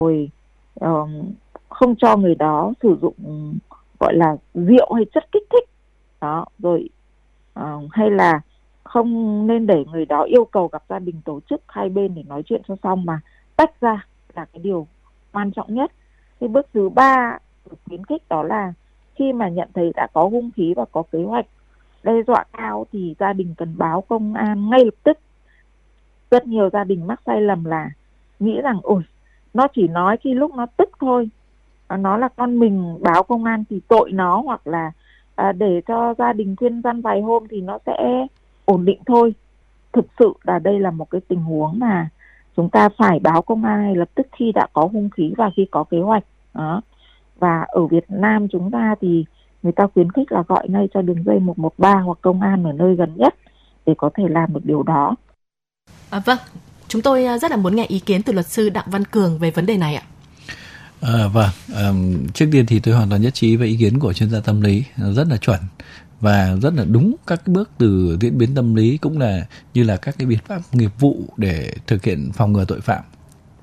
rồi không cho người đó sử dụng gọi là rượu hay chất kích thích đó, rồi hay là không nên để người đó yêu cầu gặp gia đình tổ chức hai bên để nói chuyện cho xong, mà tách ra là cái điều quan trọng nhất. Cái bước thứ ba khuyến khích đó là khi mà nhận thấy đã có hung khí và có kế hoạch đe dọa cao thì gia đình cần báo công an ngay lập tức. Rất nhiều gia đình mắc sai lầm là nghĩ rằng ôi nó chỉ nói khi lúc nó tức thôi, nó là con mình, báo công an thì tội nó, hoặc là để cho gia đình khuyên răn vài hôm thì nó sẽ ổn định thôi. Thực sự là đây là một cái tình huống mà chúng ta phải báo công an ngay lập tức khi đã có hung khí và khi có kế hoạch đó. Và ở Việt Nam chúng ta thì người ta khuyến khích là gọi ngay cho đường dây 113 hoặc công an ở nơi gần nhất để có thể làm được điều đó. Vâng, chúng tôi rất là muốn nghe ý kiến từ luật sư Đặng Văn Cường về vấn đề này ạ. Trước tiên thì tôi hoàn toàn nhất trí với ý kiến của chuyên gia tâm lý, rất là chuẩn và rất là đúng. Các cái bước từ diễn biến tâm lý cũng là như là các cái biện pháp nghiệp vụ để thực hiện phòng ngừa tội phạm.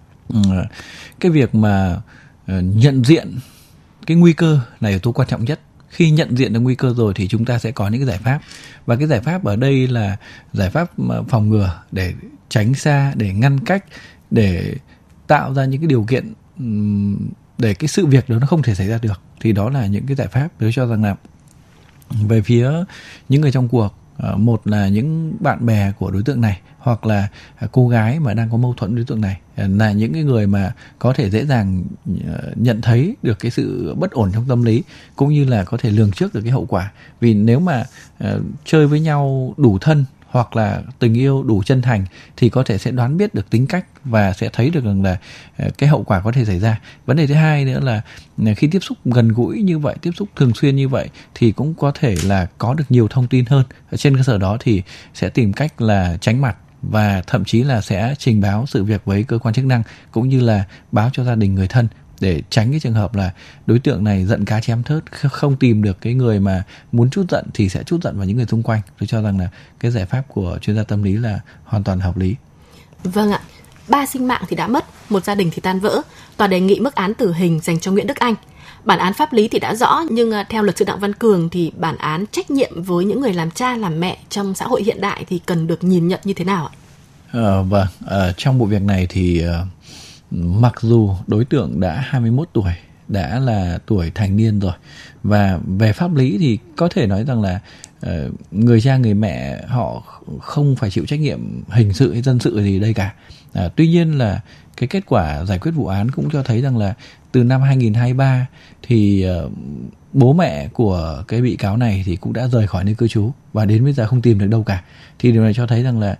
Cái việc mà nhận diện cái nguy cơ này là tối quan trọng nhất. Khi nhận diện được nguy cơ rồi thì chúng ta sẽ có những cái giải pháp, và cái giải pháp ở đây là giải pháp phòng ngừa để tránh xa, để ngăn cách, để tạo ra những cái điều kiện để cái sự việc đó nó không thể xảy ra được. Thì đó là những cái giải pháp tôi cho rằng là về phía những người trong cuộc, một là những bạn bè của đối tượng này hoặc là cô gái mà đang có mâu thuẫn đối tượng này là những cái người mà có thể dễ dàng nhận thấy được cái sự bất ổn trong tâm lý, cũng như là có thể lường trước được cái hậu quả. Vì nếu mà chơi với nhau đủ thân hoặc là tình yêu đủ chân thành thì có thể sẽ đoán biết được tính cách và sẽ thấy được rằng là cái hậu quả có thể xảy ra. Vấn đề thứ hai nữa là khi tiếp xúc gần gũi như vậy, tiếp xúc thường xuyên như vậy thì cũng có thể là có được nhiều thông tin hơn. Trên cơ sở đó thì sẽ tìm cách là tránh mặt và thậm chí là sẽ trình báo sự việc với cơ quan chức năng cũng như là báo cho gia đình người thân, để tránh cái trường hợp là đối tượng này giận cá chém thớt, không tìm được cái người mà muốn trút giận thì sẽ trút giận vào những người xung quanh. Tôi cho rằng là cái giải pháp của chuyên gia tâm lý là hoàn toàn hợp lý. Vâng ạ. 3 sinh mạng thì đã mất, một gia đình thì tan vỡ. Tòa đề nghị mức án tử hình dành cho Nguyễn Đức Anh. Bản án pháp lý thì đã rõ, nhưng theo luật sư Đặng Văn Cường thì bản án trách nhiệm với những người làm cha làm mẹ trong xã hội hiện đại thì cần được nhìn nhận như thế nào ạ? Trong vụ việc này thì mặc dù đối tượng đã 21 tuổi, đã là tuổi thành niên rồi, và về pháp lý thì có thể nói rằng là người cha người mẹ họ không phải chịu trách nhiệm hình sự hay dân sự gì đây cả. Tuy nhiên là cái kết quả giải quyết vụ án cũng cho thấy rằng là từ năm 2023 thì bố mẹ của cái bị cáo này thì cũng đã rời khỏi nơi cư trú và đến bây giờ không tìm được đâu cả. Thì điều này cho thấy rằng là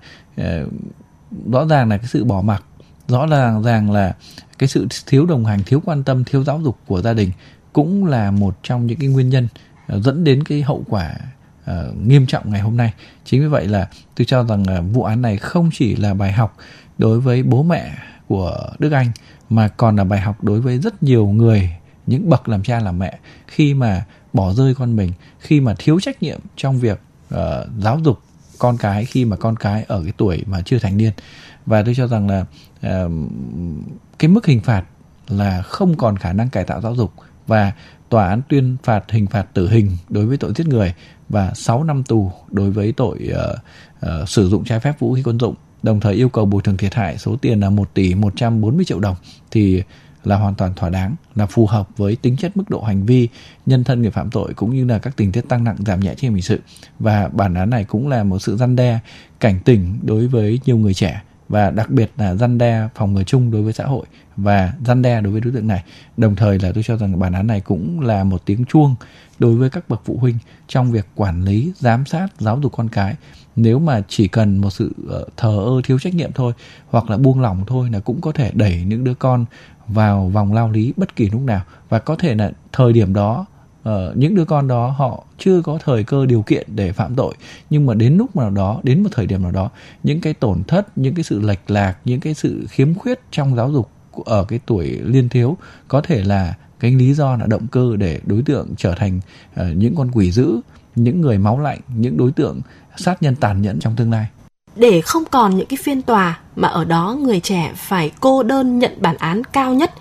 rõ ràng là cái sự bỏ mặc, rõ ràng là cái sự thiếu đồng hành, thiếu quan tâm, thiếu giáo dục của gia đình cũng là một trong những cái nguyên nhân dẫn đến cái hậu quả nghiêm trọng ngày hôm nay. Chính vì vậy là tôi cho rằng vụ án này không chỉ là bài học đối với bố mẹ của Đức Anh mà còn là bài học đối với rất nhiều người, những bậc làm cha làm mẹ khi mà bỏ rơi con mình, khi mà thiếu trách nhiệm trong việc giáo dục con cái khi mà con cái ở cái tuổi mà chưa thành niên. Và tôi cho rằng là cái mức hình phạt là không còn khả năng cải tạo giáo dục, và tòa án tuyên phạt hình phạt tử hình đối với tội giết người và 6 năm tù đối với tội sử dụng trái phép vũ khí quân dụng, đồng thời yêu cầu bồi thường thiệt hại số tiền là 1 tỷ 140 triệu đồng thì là hoàn toàn thỏa đáng, là phù hợp với tính chất mức độ hành vi, nhân thân người phạm tội cũng như là các tình tiết tăng nặng giảm nhẹ trách nhiệm hình sự. Và bản án này cũng là một sự răn đe, cảnh tỉnh đối với nhiều người trẻ, và đặc biệt là răn đe phòng ngừa chung đối với xã hội và răn đe đối với đối tượng này. Đồng thời là tôi cho rằng bản án này cũng là một tiếng chuông đối với các bậc phụ huynh trong việc quản lý, giám sát, giáo dục con cái. Nếu mà chỉ cần một sự thờ ơ, thiếu trách nhiệm thôi hoặc là buông lỏng thôi là cũng có thể đẩy những đứa con vào vòng lao lý bất kỳ lúc nào. Và có thể là thời điểm đó những đứa con đó họ chưa có thời cơ điều kiện để phạm tội, nhưng mà đến lúc nào đó, đến một thời điểm nào đó, những cái tổn thất, những cái sự lệch lạc, những cái sự khiếm khuyết trong giáo dục ở cái tuổi niên thiếu có thể là cái lý do, là động cơ để đối tượng trở thành những con quỷ dữ, những người máu lạnh, những đối tượng sát nhân tàn nhẫn trong tương lai. Để không còn những cái phiên tòa mà ở đó người trẻ phải cô đơn nhận bản án cao nhất